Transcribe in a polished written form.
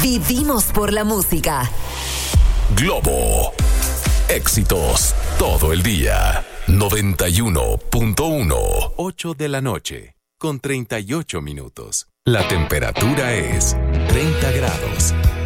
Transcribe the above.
Vivimos por la música. Globo. Éxitos todo el día. 91.1. 8 de la noche, con 38 minutos. La temperatura es 30 grados.